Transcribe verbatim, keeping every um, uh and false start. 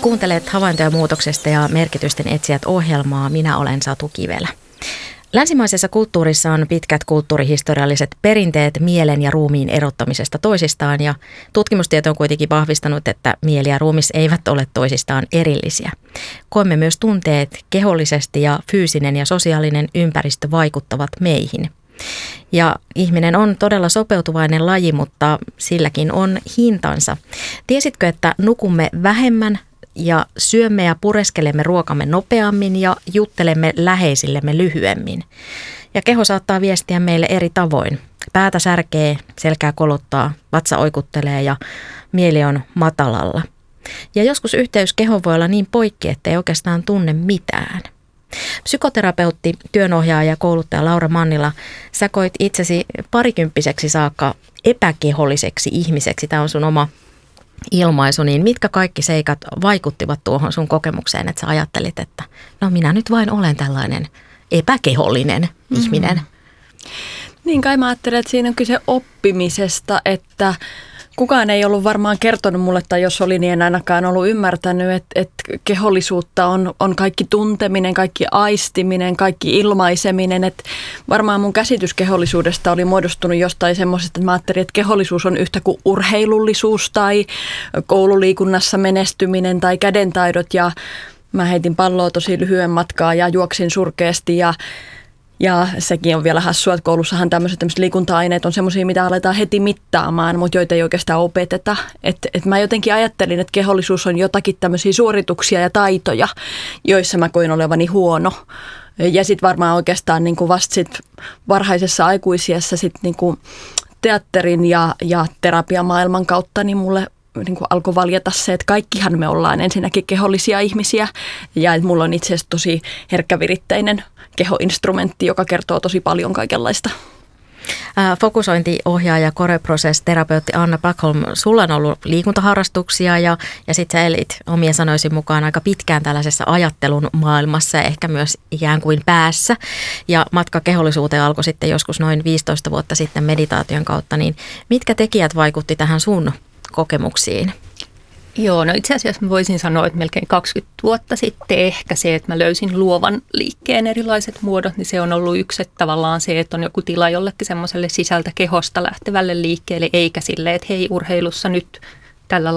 Kuuntelet Havaintoja muutoksesta ja merkitysten etsijät -ohjelmaa. Minä olen Satu Kivelä. Länsimaisessa kulttuurissa on pitkät kulttuurihistorialliset perinteet mielen ja ruumiin erottamisesta toisistaan, ja tutkimustieto on kuitenkin vahvistanut, että mieli ja ruumis eivät ole toisistaan erillisiä. Koemme myös tunteet kehollisesti ja fyysinen ja sosiaalinen ympäristö vaikuttavat meihin. Ja ihminen on todella sopeutuvainen laji, mutta silläkin on hintansa. Tiesitkö, että nukumme vähemmän ja syömme ja pureskelemme ruokamme nopeammin ja juttelemme läheisillemme lyhyemmin? Ja keho saattaa viestiä meille eri tavoin. Päätä särkee, selkää kolottaa, vatsa oikuttelee ja mieli on matalalla. Ja joskus yhteys kehoon voi olla niin poikki, ettei oikeastaan tunne mitään. Psykoterapeutti, työnohjaaja ja kouluttaja Laura Mannila, sä koit itsesi parikymppiseksi saakka epäkeholliseksi ihmiseksi. Tämä on sun oma ilmaisu. Niin mitkä kaikki seikat vaikuttivat tuohon sun kokemukseen, että sä ajattelit, että no minä nyt vain olen tällainen epäkehollinen mm-hmm. ihminen? Niin kai mä ajattelen, että siinä on kyse oppimisesta, että kukaan ei ollut varmaan kertonut mulle, tai jos oli, niin en ainakaan ollut ymmärtänyt, että, että kehollisuutta on, on kaikki tunteminen, kaikki aistiminen, kaikki ilmaiseminen. Että varmaan mun käsitys kehollisuudesta oli muodostunut jostain semmoisesta, että mä ajattelin, että kehollisuus on yhtä kuin urheilullisuus tai koululiikunnassa menestyminen tai kädentaidot. Ja mä heitin palloa tosi lyhyen matkaa ja juoksin surkeasti ja Ja sekin on vielä hassua, että koulussahan tämmöiset, tämmöiset liikunta-aineet on semmoisia, mitä aletaan heti mittaamaan, mutta joita ei oikeastaan opeteta. Että et mä jotenkin ajattelin, että kehollisuus on jotakin tämmöisiä suorituksia ja taitoja, joissa mä koin olevani huono. Ja sitten varmaan oikeastaan niin kuin vasta sit varhaisessa aikuisiässä sit niin kuin teatterin ja, ja terapiamaailman kautta niin mulle niin kuin alkoi valjeta se, että kaikkihan me ollaan ensinnäkin kehollisia ihmisiä ja että mulla on itse asiassa tosi herkkäviritteinen kehoinstrumentti, joka kertoo tosi paljon kaikenlaista. Fokusointiohjaaja, koreprosess-terapeutti Anna Backholm, sulla on ollut liikuntaharrastuksia ja, ja sit sä elit omien sanoisin mukaan aika pitkään tällaisessa ajattelun maailmassa ja ehkä myös ikään kuin päässä. Ja matka kehollisuuteen alkoi sitten joskus noin viisitoista vuotta sitten meditaation kautta, niin mitkä tekijät vaikutti tähän sun kokemuksiin? Joo, no itse asiassa mä voisin sanoa, että melkein kaksikymmentä vuotta sitten ehkä se, että mä löysin luovan liikkeen erilaiset muodot, niin se on ollut yksi, että tavallaan se, että on joku tila jollekin semmoiselle sisältä kehosta lähtevälle liikkeelle, eikä sille, että hei urheilussa nyt tällä